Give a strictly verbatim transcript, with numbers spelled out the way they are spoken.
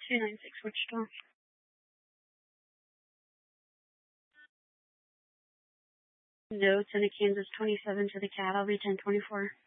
two nine six Wichita. No, to the Kansas twenty-seven to the cat. I'll be ten twenty-four.